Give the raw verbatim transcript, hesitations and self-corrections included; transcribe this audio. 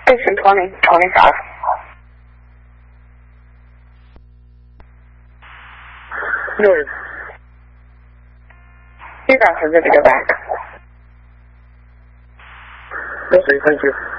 Station twenty, twenty-five. Noted. You guys are good to go back. Okay, thank you.